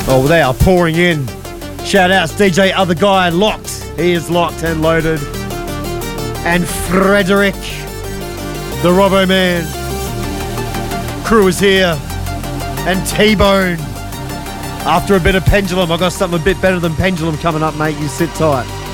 Oh, well, they are pouring in. Shout outs DJ Other Guy locked. He is locked and loaded. And Frederick, the Robbo Man. Crew is here. And T-Bone. After a bit of Pendulum, I got something a bit better than Pendulum coming up, mate. You sit tight.